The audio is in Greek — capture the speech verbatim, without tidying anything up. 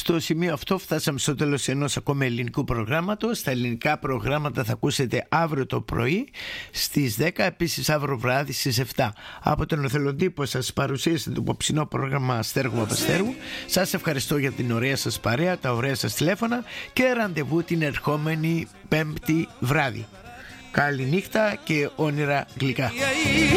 Στο σημείο αυτό φτάσαμε στο τέλος ενός ακόμα ελληνικού προγράμματος. Τα ελληνικά προγράμματα θα ακούσετε αύριο το πρωί στις δέκα, επίσης αύριο βράδυ στις επτά. Από τον εθελοντή που σας παρουσίασε το υποψινό πρόγραμμα Στέργου Παπαστέργου, σας ευχαριστώ για την ωραία σας παρέα, τα ωραία σας τηλέφωνα και ραντεβού την ερχόμενη Πέμπτη βράδυ. Καλή νύχτα και όνειρα γλυκά.